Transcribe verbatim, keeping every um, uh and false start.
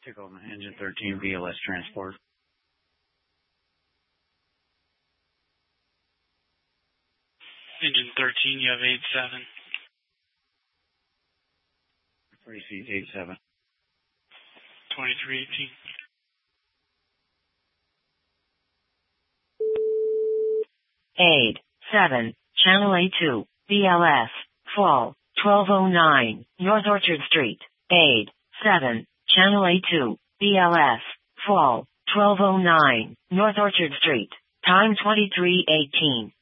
Tacoma, engine thirteen, B L S transport. Engine thirteen, you have eight seven. Three feet, eight seven. twenty-three eighteen. eight seven, Channel A two, B L S, fall, twelve oh nine, North Orchard Street. eight seven, Channel A two, B L S, fall, twelve oh nine, North Orchard Street. Time twenty-three eighteen.